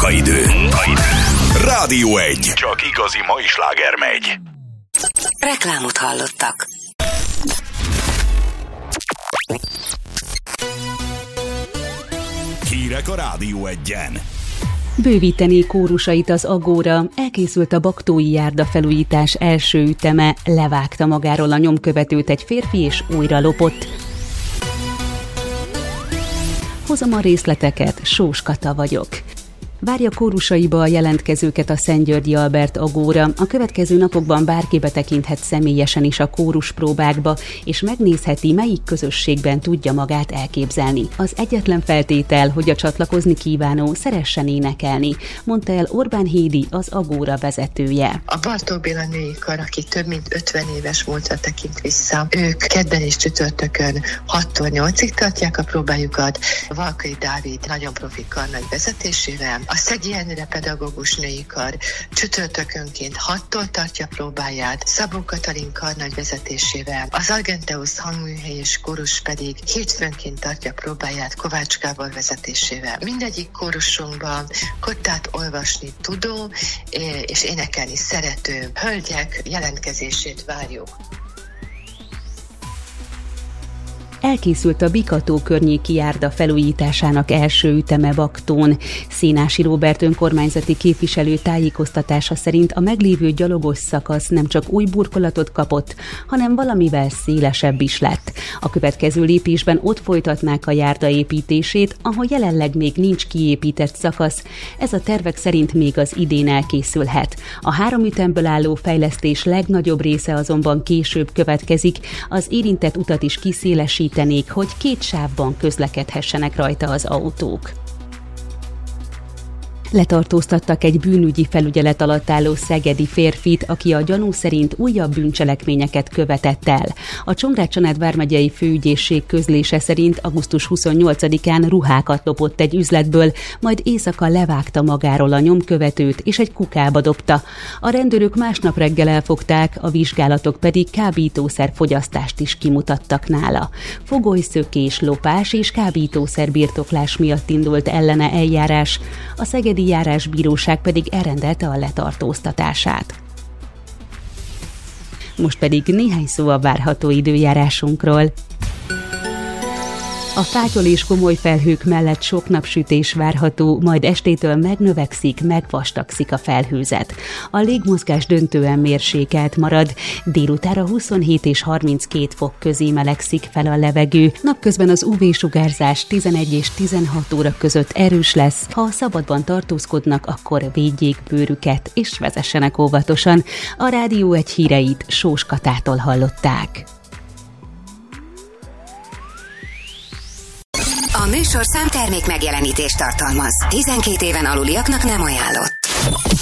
Munkaidő. Rádió 1. Csak igazi mai sláger megy. Reklámot hallottak. Hírek a Rádió 1-en. Bővíteni kórusait az Agóra, elkészült a Baktói járda felújítás első üteme, levágta magáról a nyomkövetőt egy férfi és újra lopott. Hozom a részleteket, Sós Kata vagyok. Várja kórusaiba a jelentkezőket a Szentgyörgyi Albert Agóra. A következő napokban bárki betekinthet személyesen is a kóruspróbákba, és megnézheti, melyik közösségben tudja magát elképzelni. Az egyetlen feltétel, hogy a csatlakozni kívánó szeressen énekelni, mondta el Orbán Hédi, az Agóra vezetője. A Bartók Béla női kar, aki több mint 50 éves múltra tekint vissza, ők kedden és csütörtökön 6-tól 8-ig tartják a próbájukat. Valkai Dávid nagyon profi karnagy vezetésével. A Szegyi Endre pedagógus női kar csütörtökönként 6-tól tartja próbáját, Szabó Katalin karnagy vezetésével, az Argenteus hangműhely és kórus pedig hétfőnként tartja próbáját Kovács Gábor vezetésével. Mindegyik kórusunkban kottát olvasni tudó és énekelni szerető hölgyek jelentkezését várjuk. Elkészült a Bikató környéki járda felújításának első üteme Baktón. Szénási Róbert önkormányzati képviselő tájékoztatása szerint a meglévő gyalogos szakasz nem csak új burkolatot kapott, hanem valamivel szélesebb is lett. A következő lépésben ott folytatnák a járda építését, ahol jelenleg még nincs kiépített szakasz. Ez a tervek szerint még az idén elkészülhet. A 3 ütemből álló fejlesztés legnagyobb része azonban később következik, az érintett utat is kiszélesít, hogy 2 sávban közlekedhessenek rajta az autók. Letartóztattak egy bűnügyi felügyelet alatt álló szegedi férfit, aki a gyanú szerint újabb bűncselekményeket követett el. A Csongrád-Csanád vármegyei főügyészség közlése szerint augusztus 28-án ruhákat lopott egy üzletből, majd éjszaka levágta magáról a nyomkövetőt és egy kukába dobta. A rendőrök másnap reggel elfogták, a vizsgálatok pedig kábítószer fogyasztást is kimutattak nála. Fogolyszökés, lopás és kábítószer birtoklás miatt indult ellene eljárás. A szegedi járásbíróság pedig elrendelte a letartóztatását. Most pedig néhány szó a várható időjárásunkról. A fátyol és komoly felhők mellett sok napsütés várható, majd estétől megnövekszik, megvastagszik a felhőzet. A légmozgás döntően mérsékelt marad, délutára 27 és 32 fok közé melegszik fel a levegő. Napközben az UV-sugárzás 11 és 16 óra között erős lesz. Ha szabadban tartózkodnak, akkor védjék bőrüket és vezessenek óvatosan. A Rádió 1 híreit Sós Katától hallották. A műsorszám termék megjelenítést tartalmaz. 12 éven aluliaknak nem ajánlott.